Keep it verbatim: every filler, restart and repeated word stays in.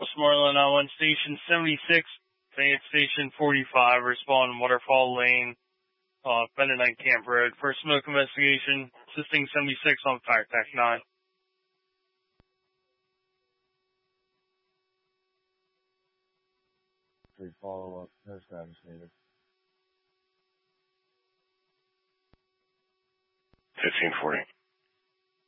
Westmoreland on one station seventy-six, Fayette station forty-five, respond Waterfall Lane, uh, Benedict Camp Road for smoke investigation, assisting seventy-six on Fire Tech nine. Please follow up. No status needed. fifteen forty.